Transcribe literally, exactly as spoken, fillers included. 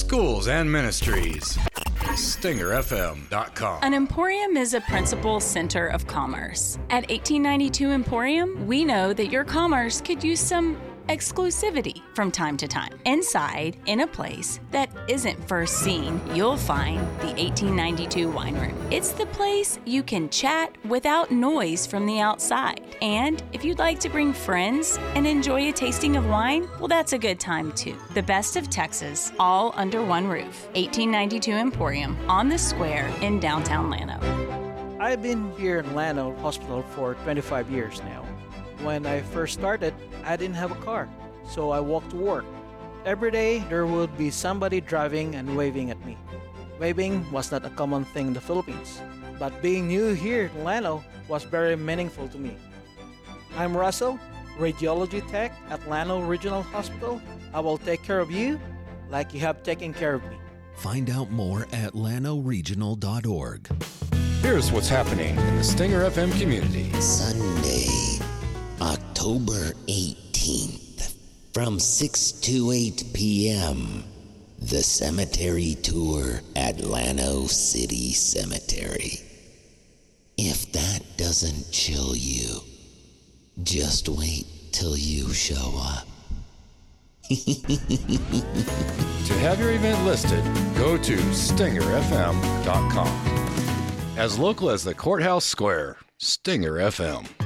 schools and ministries. Stinger F M dot com. An emporium is a principal center of commerce. At eighteen ninety-two Emporium, we know that your commerce could use some exclusivity from time to time. Inside, in a place that isn't first seen, you'll find the eighteen ninety-two Wine Room. It's the place you can chat without noise from the outside. And if you'd like to bring friends and enjoy a tasting of wine, well, that's a good time too. The best of Texas, all under one roof. eighteen ninety-two Emporium on the square in downtown Llano. I've been here in Llano Hospital for twenty-five years now. When I first started, I didn't have a car, so I walked to work. Every day, there would be somebody driving and waving at me. Waving was not a common thing in the Philippines, but being new here in Llano was very meaningful to me. I'm Russell, radiology tech at Llano Regional Hospital. I will take care of you like you have taken care of me. Find out more at llano regional dot org. Here's what's happening in the Stinger F M community. Sunday, October eighteenth, from six to eight p.m., the cemetery tour at Llano City Cemetery. If that doesn't chill you, just wait till you show up. To have your event listed, go to Stinger F M dot com. As local as the Courthouse Square, Stinger F M.